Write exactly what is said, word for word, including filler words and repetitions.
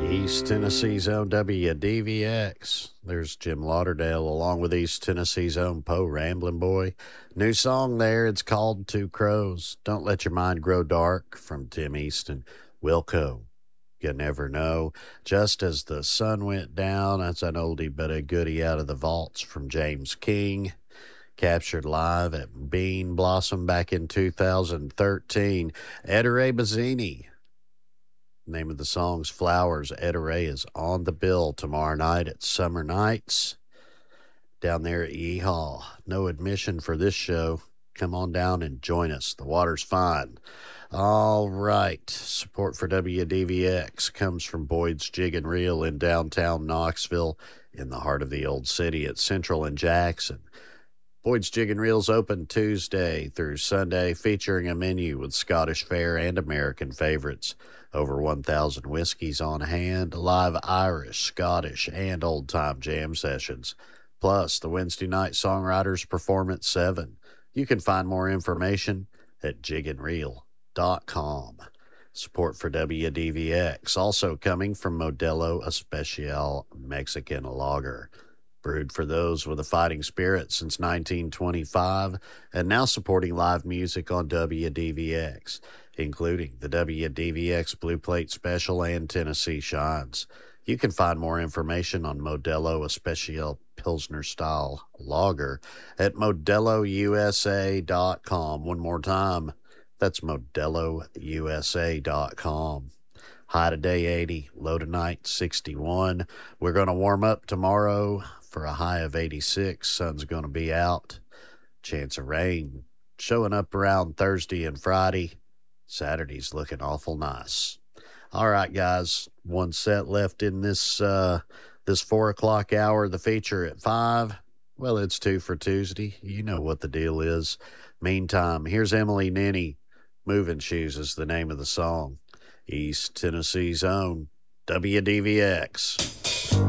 East Tennessee's own W D V X. There's Jim Lauderdale along with East Tennessee's own Poe Ramblin' Boy. New song there, it's called Two Crows. Don't Let Your Mind Grow Dark from Tim Easton. Wilco, You Never Know. Just As the Sun Went Down, that's an oldie but a goodie out of the vaults from James King. Captured live at Bean Blossom back in two thousand thirteen. Ettore Bazzini. Name of the song's Flowers. Ettore is on the bill tomorrow night at Summer Nights down there at Yeehaw. No admission for this show. Come on down and join us. The water's fine. All right. Support for W D V X comes from Boyd's Jig and Reel in downtown Knoxville in the heart of the old city at Central and Jackson. Boyd's Jig and Reel's open Tuesday through Sunday, featuring a menu with Scottish fare and American favorites. Over one thousand whiskeys on hand, live Irish, Scottish, and old-time jam sessions. Plus, the Wednesday night songwriters perform at seven. You can find more information at jig and reel dot com. Support for W D V X also coming from Modelo Especial Mexican Lager. Brewed for those with a fighting spirit since nineteen twenty-five, and now supporting live music on W D V X, including the W D V X Blue Plate Special and Tennessee Shines. You can find more information on Modelo Especial Pilsner Style Lager at modelo u s a dot com. One more time, that's modelo u s a dot com. High today eighty, low tonight sixty-one. We're going to warm up tomorrow for a high of eighty-six. Sun's going to be out. Chance of rain showing up around Thursday and Friday. Saturday's looking awful nice. All right, guys. One set left in this uh, this four o'clock hour. The feature at five. Well, it's two for Tuesday. You know what the deal is. Meantime, here's Emily Nenny. Moving Shoes is the name of the song. East Tennessee's own W D V X.